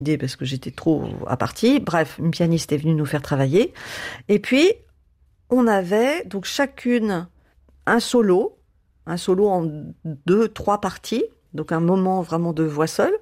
parce que j'étais trop à partie. Bref, une pianiste est venue nous faire travailler. Et puis, on avait donc chacune un solo en 2-3 parties, donc un moment vraiment de voix seule.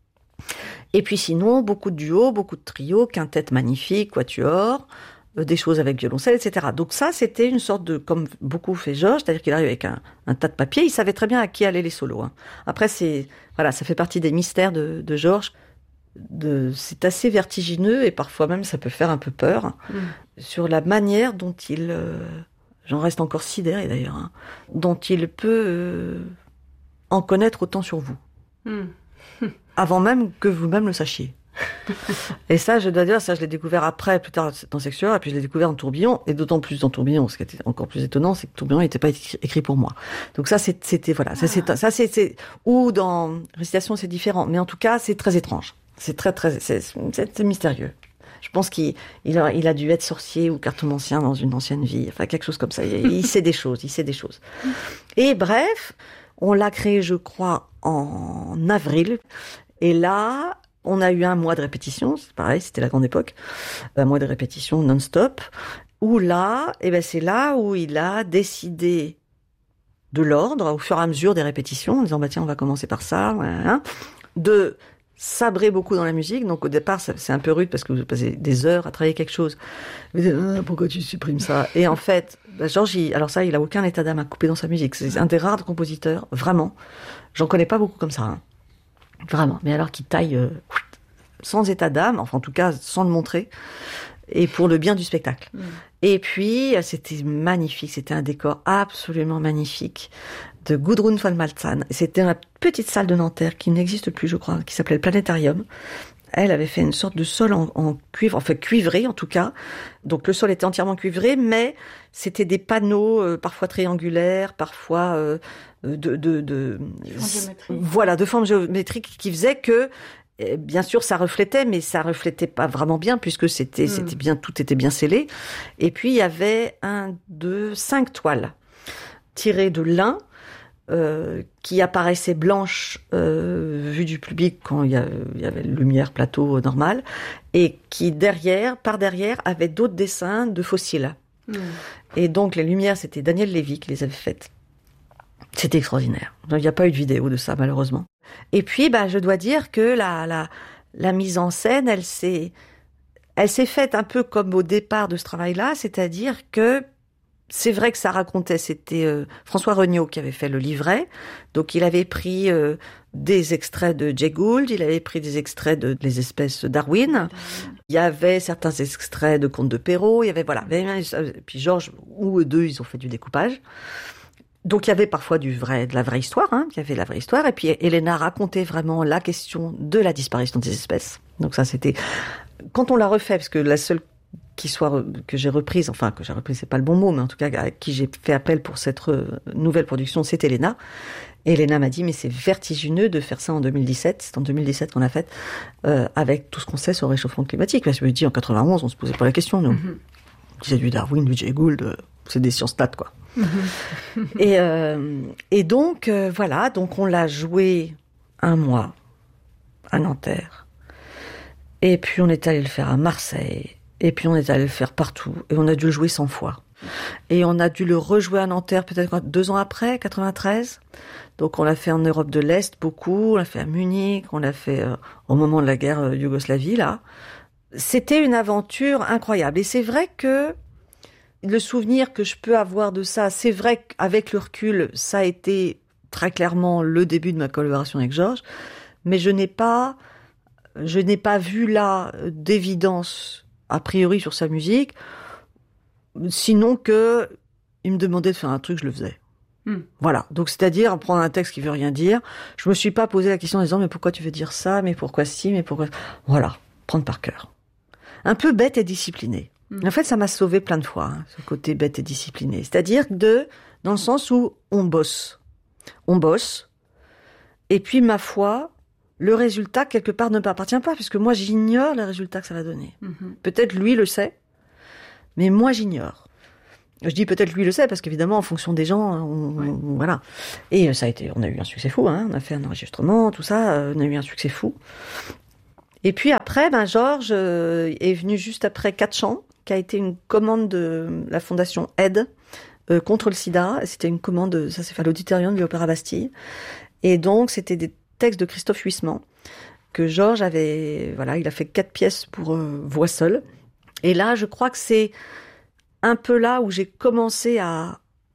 Et puis sinon, beaucoup de duos, beaucoup de trios, quintettes magnifiques, quatuors, des choses avec violoncelle, etc. Donc ça, c'était une sorte de, comme beaucoup fait Georges, c'est-à-dire qu'il arrive avec un tas de papier, il savait très bien à qui allaient les solos. Hein. Après, ça fait partie des mystères de Georges. C'est assez vertigineux et parfois même ça peut faire un peu peur sur la manière dont il, j'en reste encore sidérée d'ailleurs, hein, dont il peut en connaître autant sur vous, avant même que vous-même le sachiez. Et ça, je dois dire, ça je l'ai découvert après, plus tard dans Sexueur, et puis je l'ai découvert dans Tourbillon, et d'autant plus dans Tourbillon, ce qui était encore plus étonnant, c'est que Tourbillon n'était pas écrit pour moi. Donc ça, c'était voilà, c'est ou dans Récitation, c'est différent, mais en tout cas, c'est très étrange. C'est c'est mystérieux. Je pense qu'il a dû être sorcier ou cartomancien dans une ancienne vie, enfin quelque chose comme ça. Il sait des choses, Et bref, on l'a créé, je crois, en avril. Et là, on a eu un mois de répétition, c'est pareil, c'était la grande époque, un mois de répétition non-stop, où là, c'est là où il a décidé de l'ordre, au fur et à mesure des répétitions, en disant, tiens, on va commencer par ça, voilà, de sabrer beaucoup dans la musique. Donc au départ, c'est un peu rude parce que vous passez des heures à travailler quelque chose. Vous dites, pourquoi tu supprimes ça? Et en fait, Georges, il a aucun état d'âme à couper dans sa musique. C'est un des rares compositeurs, vraiment. J'en connais pas beaucoup comme ça, hein. Vraiment. Mais alors qu'il taille sans état d'âme, enfin en tout cas sans le montrer, et pour le bien du spectacle. Et puis, c'était magnifique, c'était un décor absolument magnifique de Gudrun von Maltzahn. C'était une petite salle de Nanterre qui n'existe plus, je crois, qui s'appelait le Planétarium. Elle avait fait une sorte de sol en cuivre, enfin cuivré en tout cas. Donc le sol était entièrement cuivré, mais c'était des panneaux parfois triangulaires, parfois de forme géométrique qui faisaient que bien sûr, ça reflétait, mais ça reflétait pas vraiment bien puisque c'était bien, tout était bien scellé. Et puis il y avait 5 toiles tirées de lin qui apparaissaient blanches vues du public quand il y avait lumière plateau normal, et qui par derrière avaient d'autres dessins de fossiles. Et donc les lumières, c'était Daniel Lévy qui les avait faites. C'était extraordinaire. Il n'y a pas eu de vidéo de ça, malheureusement. Et puis, je dois dire que la mise en scène, elle s'est faite un peu comme au départ de ce travail-là, c'est-à-dire que c'est vrai que ça racontait, c'était François Regnault qui avait fait le livret, donc il avait pris des extraits de Jay Gould, il avait pris des extraits de Les espèces Darwin, il y avait certains extraits de Contes de Perrault, il y avait, voilà. Puis Georges, ou eux deux, ils ont fait du découpage. Donc il y avait parfois de la vraie histoire, hein, il y avait la vraie histoire, et puis Elena racontait vraiment la question de la disparition des espèces. Donc ça c'était, quand on l'a refait, parce que la seule que j'ai reprise, c'est pas le bon mot, mais en tout cas à qui j'ai fait appel pour cette nouvelle production, c'est Elena. Et Elena m'a dit, mais c'est vertigineux de faire ça en 2017, c'est en 2017 qu'on l'a fait, avec tout ce qu'on sait sur le réchauffement climatique. Parce que je me dis, en 91, on se posait pas la question, nous. On disait du Darwin, du Jay Gould, c'est des sciences nat, quoi. Et donc, voilà, donc on l'a joué un mois à Nanterre. Et puis on est allé le faire à Marseille. Et puis on est allé le faire partout. Et on a dû le jouer 100 fois. Et on a dû le rejouer à Nanterre peut-être 2 ans après, 93. Donc on l'a fait en Europe de l'Est beaucoup. On l'a fait à Munich. On l'a fait au moment de la guerre Yougoslavie, là. C'était une aventure incroyable. Et c'est vrai que le souvenir que je peux avoir de ça, c'est vrai qu'avec le recul, ça a été très clairement le début de ma collaboration avec Georges. Mais je n'ai pas vu là d'évidence a priori sur sa musique, sinon que il me demandait de faire un truc, je le faisais. Voilà. Donc, c'est-à-dire, prendre un texte qui veut rien dire. Je me suis pas posé la question en disant, mais pourquoi tu veux dire ça? Mais pourquoi si? Mais pourquoi? Voilà. Prendre par cœur. Un peu bête et discipliné. En fait, ça m'a sauvé plein de fois, hein, ce côté bête et discipliné. C'est-à-dire dans le sens où on bosse. On bosse. Et puis, ma foi, le résultat, quelque part, ne m'appartient pas, puisque moi, j'ignore le résultat que ça va donner. Peut-être lui le sait, mais moi, j'ignore. Je dis peut-être lui le sait, parce qu'évidemment, en fonction des gens, voilà. Et on a eu un succès fou, hein. On a fait un enregistrement, tout ça, on a eu un succès fou. Et puis après, Georges est venu juste après 4 chants, qui a été une commande de la fondation Aide contre le sida. C'était une commande, ça s'est fait à l'auditorium de l'Opéra Bastille. Et donc, c'était des textes de Christophe Huysmans que Georges avait, voilà, il a fait 4 pièces pour voix seule. Et là, je crois que c'est un peu là où j'ai commencé à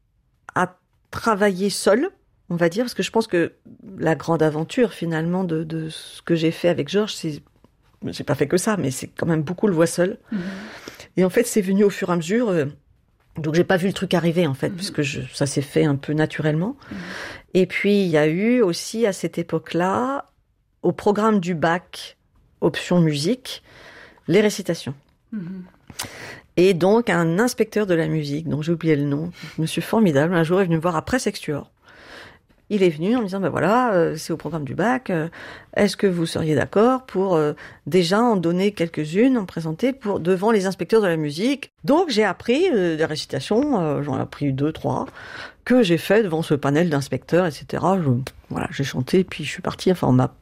travailler seule, on va dire, parce que je pense que la grande aventure, finalement, de ce que j'ai fait avec Georges, j'ai pas fait que ça, mais c'est quand même beaucoup le voix seul. Mmh. Et en fait, c'est venu au fur et à mesure, donc j'ai pas vu le truc arriver, en fait, puisque ça s'est fait un peu naturellement. Mmh. Et puis, il y a eu aussi, à cette époque-là, au programme du bac, option musique, les récitations. Mmh. Et donc, un inspecteur de la musique, dont j'ai oublié le nom, monsieur formidable, un jour est venu me voir après Sextuor. Il est venu en me disant, voilà, c'est au programme du bac, est-ce que vous seriez d'accord pour déjà en donner quelques-unes, en présenter devant les inspecteurs de la musique. Donc, j'ai appris des récitations, j'en ai appris 2, 3, que j'ai fait devant ce panel d'inspecteurs, etc. Voilà, j'ai chanté, puis je suis partie,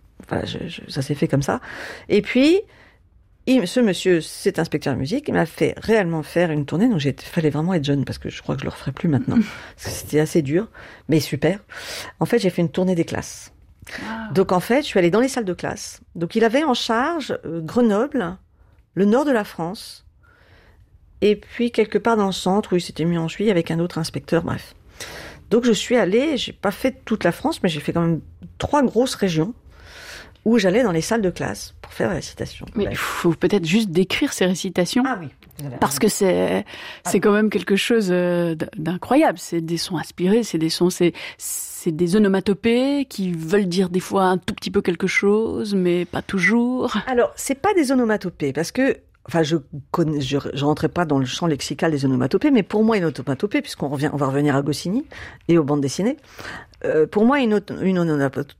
ça s'est fait comme ça. Et puis, ce monsieur, cet inspecteur de musique, il m'a fait réellement faire une tournée. Donc, fallait vraiment être jeune parce que je crois que je le referai plus maintenant. Parce que c'était assez dur, mais super. En fait, j'ai fait une tournée des classes. Wow. Donc, en fait, je suis allée dans les salles de classe. Donc, il avait en charge Grenoble, le nord de la France, et puis quelque part dans le centre où il s'était mis en cheville avec un autre inspecteur. Bref. Donc, je suis allée, j'ai pas fait toute la France, mais j'ai fait quand même 3 grosses régions où j'allais dans les salles de classe pour faire des récitations. Mais il faut peut-être juste décrire ces récitations. Ah oui. Parce que c'est quand même quelque chose d'incroyable. C'est des sons inspirés, c'est des onomatopées qui veulent dire des fois un tout petit peu quelque chose, mais pas toujours. Alors, c'est pas des onomatopées, parce que, je rentrais pas dans le champ lexical des onomatopées, mais pour moi, une onomatopée, puisqu'on va revenir à Goscinny et aux bandes dessinées, pour moi, une onomatopée,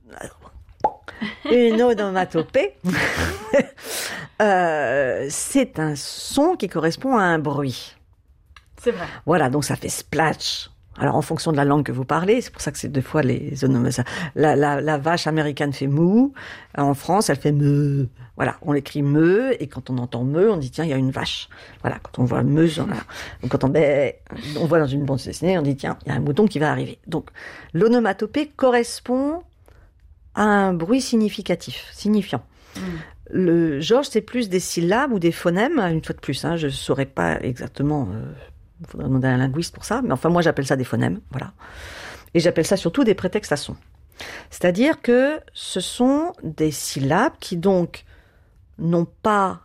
c'est un son qui correspond à un bruit. C'est vrai. Voilà, donc ça fait splash. Alors, en fonction de la langue que vous parlez, c'est pour ça que c'est des fois les onomatopées. La vache américaine fait mou. En France, elle fait me. Voilà, on écrit me, et quand on entend me, on dit tiens, il y a une vache. Voilà, quand on voit me, voilà. Donc, quand on voit dans une bande dessinée, on dit tiens, il y a un mouton qui va arriver. Donc, l'onomatopée correspond à un bruit signifiant. Le Georges, c'est plus des syllabes ou des phonèmes, une fois de plus, je ne saurais pas exactement, il faudrait demander à un linguiste pour ça, mais enfin moi j'appelle ça des phonèmes, voilà. Et j'appelle ça surtout des prétextes à son. C'est-à-dire que ce sont des syllabes qui donc n'ont pas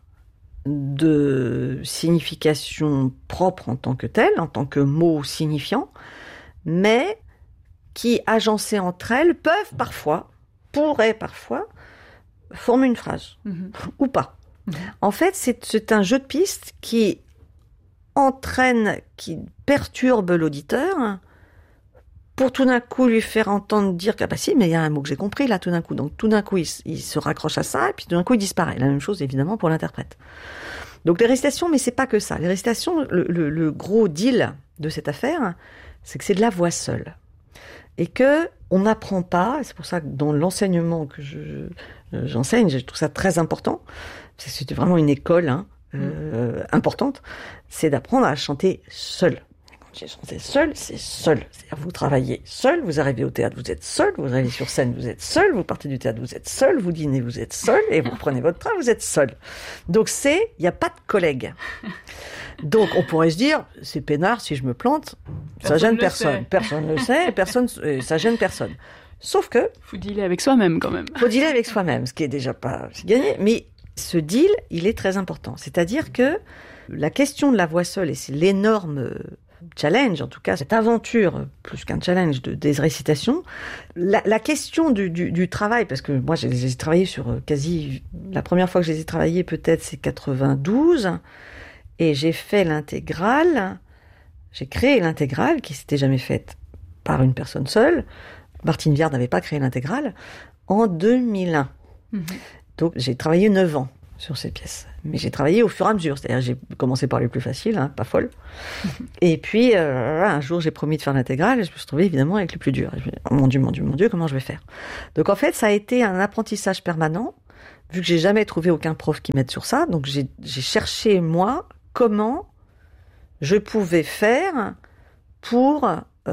de signification propre en tant que telle, en tant que mot signifiant, mais qui, agencées entre elles, pourraient parfois former une phrase, ou pas. En fait, c'est un jeu de pistes qui entraîne, qui perturbe l'auditeur pour tout d'un coup lui faire entendre dire que si, mais il y a un mot que j'ai compris là tout d'un coup. Donc tout d'un coup, il se raccroche à ça et puis tout d'un coup, il disparaît. La même chose évidemment pour l'interprète. Donc les récitations, mais c'est pas que ça. Les récitations, le gros deal de cette affaire, c'est que c'est de la voix seule. Et que on n'apprend pas, c'est pour ça que dans l'enseignement que j'enseigne, je trouve ça très important, parce que c'était vraiment une école importante, c'est d'apprendre à chanter seul. Quand j'ai chanté seul, c'est seul. C'est-à-dire vous travaillez seul, vous arrivez au théâtre, vous êtes seul, vous arrivez sur scène, vous êtes seul, vous partez du théâtre, vous êtes seul, vous dînez, vous êtes seul, et vous prenez votre train, vous êtes seul. Donc il n'y a pas de collègues. Donc, on pourrait se dire, c'est peinard, si je me plante, ça gêne personne. Personne ne le sait, ça gêne personne. Sauf que... Faut dealer avec soi-même, quand même. Faut dealer avec soi-même, ce qui est déjà pas gagné. Mais ce deal, il est très important. C'est-à-dire que la question de la voix seule, et c'est l'énorme challenge, en tout cas, cette aventure, plus qu'un challenge des récitations, la question du travail, parce que moi, je les ai travaillés sur la première fois que je les ai travaillés, peut-être, c'est 92, et j'ai fait l'intégrale, j'ai créé l'intégrale qui s'était jamais faite par une personne seule. Martine Viard n'avait pas créé l'intégrale en 2001. Donc j'ai travaillé 9 ans sur ces pièces. Mais j'ai travaillé au fur et à mesure. C'est-à-dire j'ai commencé par les plus faciles, pas folles. Et puis un jour j'ai promis de faire l'intégrale et je me suis retrouvée évidemment avec les plus durs. Et je me suis dit, oh mon Dieu, comment je vais faire? Donc en fait ça a été un apprentissage permanent vu que j'ai jamais trouvé aucun prof qui m'aide sur ça, donc j'ai cherché, moi, comment je pouvais faire pour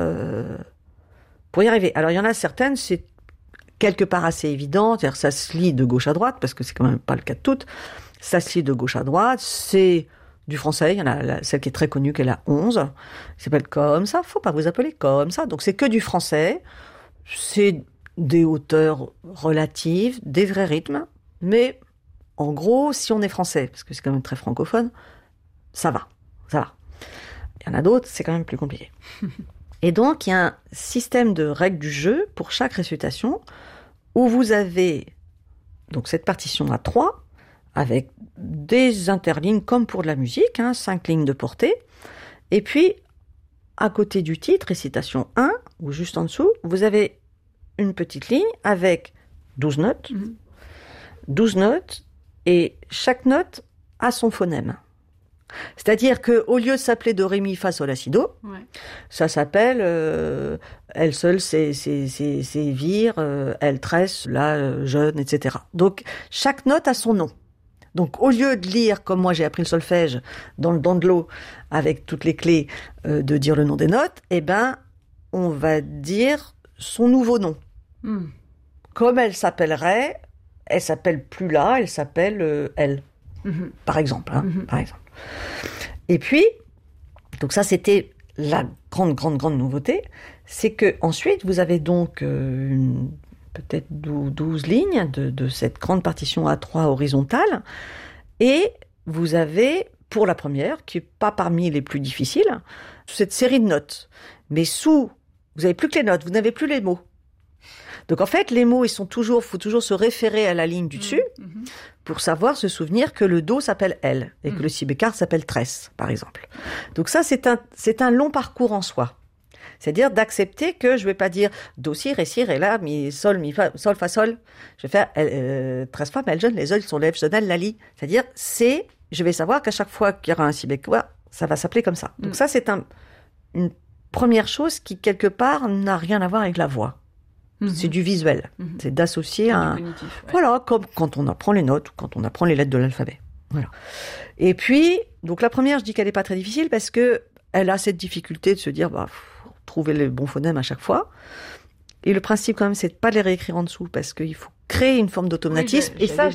y arriver. Alors, il y en a certaines, c'est quelque part assez évident, c'est-à-dire ça se lit de gauche à droite, parce que c'est quand même pas le cas de toutes. Ça se lit de gauche à droite, c'est du français, il y en a celle qui est très connue, qui est la 11, qui s'appelle comme ça, faut pas vous appeler comme ça, donc c'est que du français, c'est des hauteurs relatives, des vrais rythmes, mais en gros, si on est français, parce que c'est quand même très francophone, ça va. Il y en a d'autres, c'est quand même plus compliqué. Et donc, il y a un système de règles du jeu pour chaque récitation, où vous avez donc cette partition à 3, avec des interlignes comme pour de la musique, 5 lignes de portée. Et puis, à côté du titre, récitation 1, ou juste en dessous, vous avez une petite ligne avec 12 notes. 12 notes, et chaque note a son phonème. C'est-à-dire qu'au lieu de s'appeler do, ré, mi, fa, sol, la, si, do, ça s'appelle elle seule, c'est vire, elle tresse, la jeune, etc. Donc, chaque note a son nom. Donc, au lieu de lire, comme moi j'ai appris le solfège, dans le dandelo, avec toutes les clés, de dire le nom des notes, eh ben, on va dire son nouveau nom. Comme elle s'appellerait, elle s'appelle plus là, elle s'appelle elle, par exemple. Par exemple. Et puis, donc ça c'était la grande nouveauté, c'est que ensuite vous avez donc peut-être 12 lignes de cette grande partition A3 horizontale, et vous avez, pour la première, qui n'est pas parmi les plus difficiles, cette série de notes. Mais vous n'avez plus que les notes, vous n'avez plus les mots. Donc en fait, les mots, faut toujours se référer à la ligne du dessus pour savoir, se souvenir que le do s'appelle elle et que le si bécard s'appelle tresse, par exemple. Donc ça, c'est un long parcours en soi. C'est-à-dire d'accepter que je vais pas dire do, si, ré, si, ré, la, mi, sol, fa, sol. Je vais faire tresse, fa, mel, jeune, les yeux sont lèvres, jeune, la, li. C'est-à-dire, je vais savoir qu'à chaque fois qu'il y aura un si bécard, ça va s'appeler comme ça. Donc ça, c'est une première chose qui, quelque part, n'a rien à voir avec la voix. C'est du visuel. C'est d'associer un... Cognitif, ouais. Voilà, comme quand on apprend les notes ou quand on apprend les lettres de l'alphabet. Voilà. Et puis, donc la première, je dis qu'elle n'est pas très difficile parce que elle a cette difficulté de se dire, trouver le bon phonème à chaque fois. Et le principe, quand même, c'est de pas les réécrire en dessous parce qu'il faut créer une forme d'automatisme. Oui, et ça,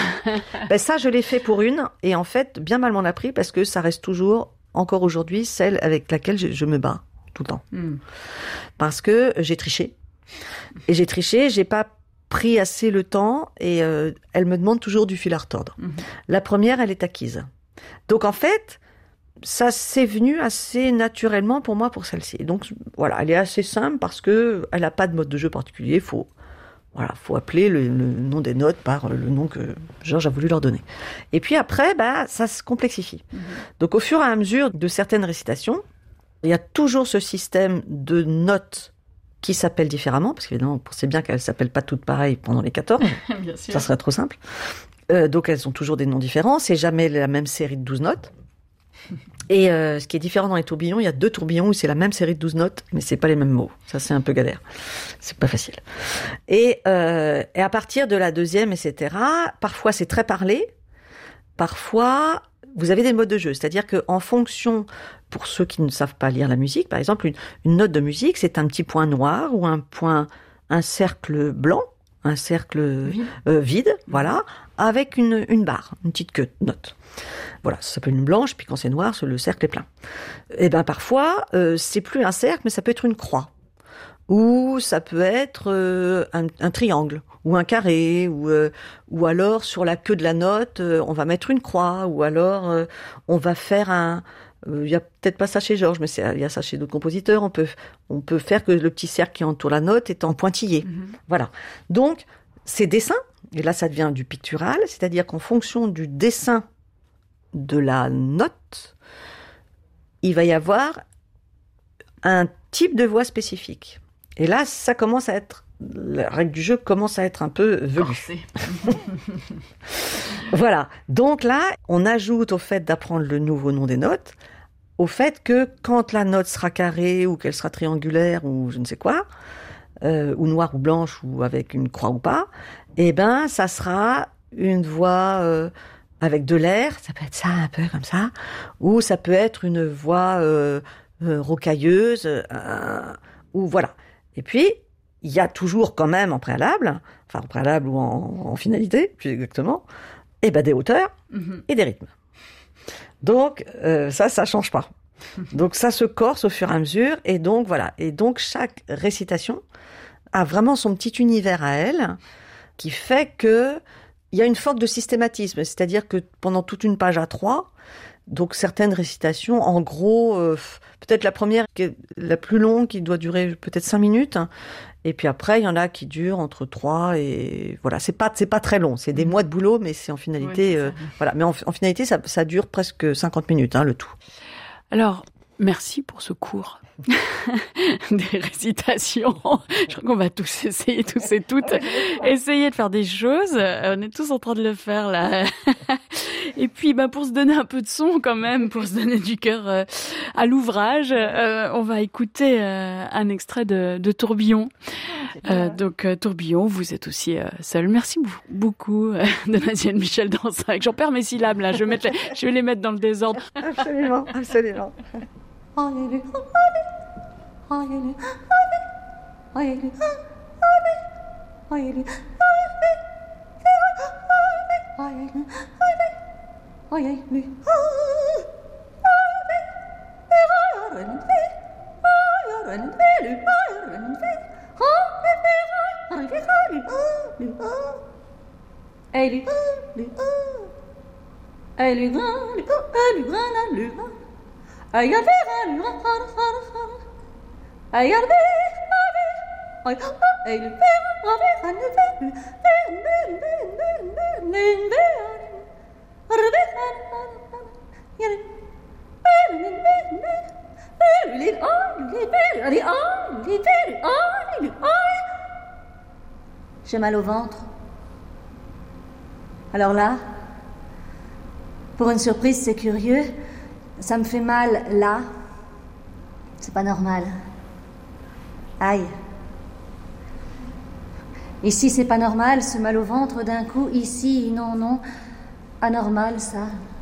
ça, je l'ai fait pour une. Et en fait, bien mal m'en a pris parce que ça reste toujours, encore aujourd'hui, celle avec laquelle je me bats tout le temps. Parce que j'ai triché. Et j'ai pas pris assez le temps et elle me demande toujours du fil à retordre. La première, elle est acquise. Donc en fait, ça s'est venu assez naturellement pour moi pour celle-ci. Donc voilà, elle est assez simple parce que elle a pas de mode de jeu particulier. Faut appeler le nom des notes par le nom que Georges a voulu leur donner. Et puis après, ça se complexifie. Donc au fur et à mesure de certaines récitations, il y a toujours ce système de notes qui s'appellent différemment, parce qu'évidemment, on sait bien qu'elles ne s'appellent pas toutes pareilles pendant les 14. Bien sûr. Ça serait trop simple. Donc, elles ont toujours des noms différents. C'est jamais la même série de 12 notes. Et ce qui est différent dans les tourbillons, il y a 2 tourbillons où c'est la même série de 12 notes, mais c'est pas les mêmes mots. Ça, c'est un peu galère. C'est pas facile. Et à partir de la deuxième, etc., parfois, c'est très parlé. Parfois, vous avez des modes de jeu. C'est-à-dire qu'en fonction, pour ceux qui ne savent pas lire la musique, par exemple, une note de musique, c'est un petit point noir ou un cercle blanc, un cercle vide, voilà, avec une barre, une petite queue de note. Voilà, ça s'appelle une blanche, puis quand c'est noir, le cercle est plein. Et parfois, c'est plus un cercle, mais ça peut être une croix. Ou ça peut être un triangle, ou un carré, ou alors sur la queue de la note, on va mettre une croix, ou alors on va faire il y a peut-être pas ça chez Georges, mais il y a ça chez d'autres compositeurs. On peut faire que le petit cercle qui entoure la note est en pointillé. Voilà. Donc, ces dessins, et là ça devient du pictural, c'est-à-dire qu'en fonction du dessin de la note, il va y avoir un type de voix spécifique. Et là, ça commence à être, la règle du jeu commence à être un peu velue. Voilà. Donc là, on ajoute au fait d'apprendre le nouveau nom des notes, au fait que quand la note sera carrée ou qu'elle sera triangulaire ou je ne sais quoi, ou noire ou blanche ou avec une croix ou pas, ça sera une voix avec de l'air, ça peut être ça, un peu comme ça, ou ça peut être une voix rocailleuse, ou voilà. Et puis, il y a toujours quand même en préalable ou en finalité, plus exactement, des hauteurs et des rythmes. Donc, ça change pas. Donc, ça se corse au fur et à mesure, et donc, voilà. Et donc, chaque récitation a vraiment son petit univers à elle, qui fait que il y a une forme de systématisme, c'est-à-dire que pendant toute une page A3, donc certaines récitations, en gros, peut-être la première qui est la plus longue, qui doit durer peut-être 5 minutes, et puis après il y en a qui durent entre 3 et voilà, c'est pas très long, c'est des mois de boulot, mais c'est en finalité, voilà, mais en finalité ça dure presque 50 minutes, le tout. Alors, merci pour ce cours des récitations. Je crois qu'on va tous essayer, tous et toutes, essayer de faire des choses. On est tous en train de le faire, là. Et puis, pour se donner un peu de son quand même, pour se donner du cœur à l'ouvrage, on va écouter un extrait de Tourbillon. Donc, Tourbillon, vous êtes aussi seul. Merci beaucoup, Donatienne Michel Dansac. J'en perds mes syllabes, là. Je vais les mettre dans le désordre. Absolument, absolument. J'ai mal au ventre. Alors là, pour une surprise, c'est curieux. Ça me fait mal là. C'est pas normal. Aïe. Ici, c'est pas normal, ce mal au ventre d'un coup. Ici, non. Anormal, ça.